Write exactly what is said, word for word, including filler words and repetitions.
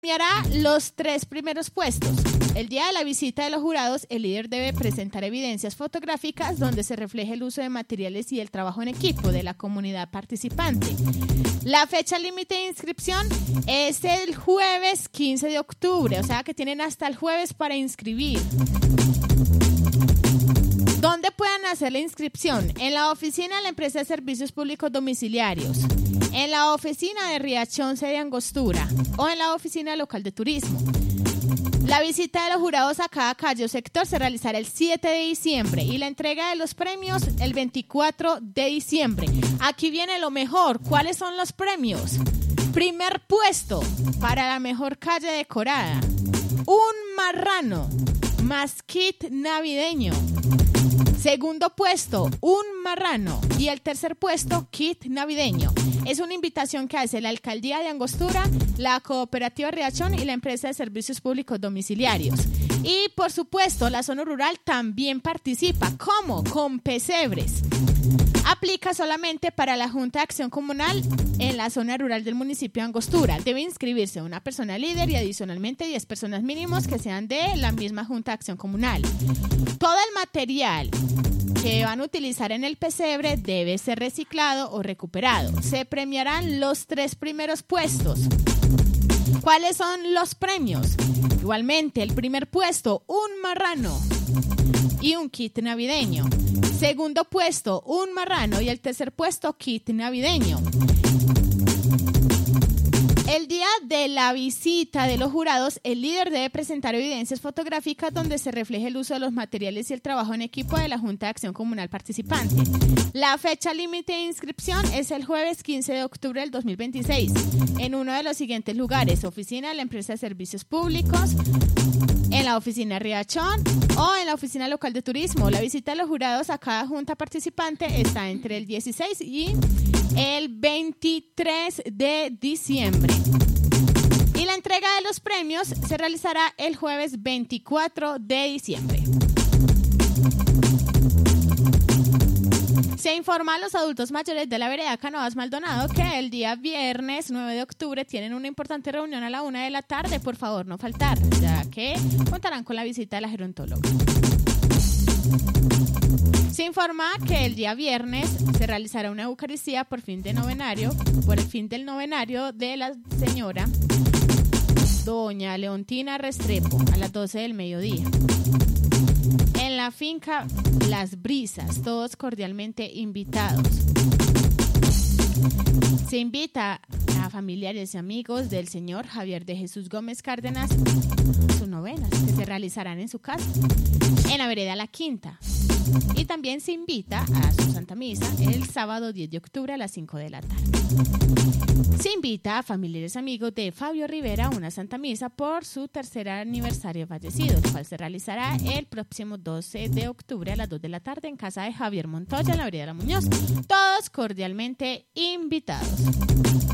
Premiará los tres primeros puestos. El día de la visita de los jurados, el líder debe presentar evidencias fotográficas donde se refleje el uso de materiales y el trabajo en equipo de la comunidad participante. La fecha límite de inscripción es el jueves quince de octubre, o sea que tienen hasta el jueves para inscribir. ¿Dónde pueden hacer la inscripción? En la oficina de la empresa de servicios públicos domiciliarios, en la oficina de Riachón, sede Angostura, o en la oficina local de turismo. La visita de los jurados a cada calle o sector se realizará el siete de diciembre y la entrega de los premios el veinticuatro de diciembre. Aquí viene lo mejor. ¿Cuáles son los premios? Primer puesto para la mejor calle decorada. Un marrano más kit navideño. Segundo puesto, un marrano. Y el tercer puesto, kit navideño. Es una invitación que hace la Alcaldía de Angostura, la Cooperativa Riachón y la Empresa de Servicios Públicos Domiciliarios. Y, por supuesto, la zona rural también participa. ¿Cómo? Con pesebres. Aplica solamente para la Junta de Acción Comunal en la zona rural del municipio de Angostura. Debe inscribirse una persona líder y adicionalmente diez personas mínimos que sean de la misma Junta de Acción Comunal. Todo el material que van a utilizar en el pesebre debe ser reciclado o recuperado. Se premiarán los tres primeros puestos. ¿Cuáles son los premios? Igualmente, el primer puesto, un marrano y un kit navideño. Segundo puesto, un marrano y el tercer puesto, kit navideño. El día de la visita de los jurados, el líder debe presentar evidencias fotográficas donde se refleje el uso de los materiales y el trabajo en equipo de la Junta de Acción Comunal participante. La fecha límite de inscripción es el jueves quince de octubre del dos mil veintiséis en uno de los siguientes lugares: oficina de la Empresa de Servicios Públicos, en la oficina Riachón o en la oficina local de turismo. La visita de los jurados a cada junta participante está entre el dieciséis y el veintitrés de diciembre. Y la entrega de los premios se realizará el jueves veinticuatro de diciembre. Se informa a los adultos mayores de la vereda Cánovas Maldonado que el día viernes nueve de octubre tienen una importante reunión a la una de la tarde. Por favor, no faltar, ya que contarán con la visita de la gerontóloga. Se informa que el día viernes se realizará una eucaristía por fin de novenario, por el fin del novenario de la señora doña Leontina Restrepo a las doce del mediodía. En la finca Las Brisas, todos cordialmente invitados. Se invita a familiares y amigos del señor Javier de Jesús Gómez Cárdenas a sus novenas, que se realizarán en su casa, en la vereda La Quinta. Y también se invita a su Santa Misa el sábado diez de octubre a las cinco de la tarde. Se invita a familiares amigos de Fabio Rivera a una Santa Misa por su tercer aniversario fallecido, el cual se realizará el próximo doce de octubre a las dos de la tarde en casa de Javier Montoya en la vereda La Muñoz. Todos cordialmente invitados.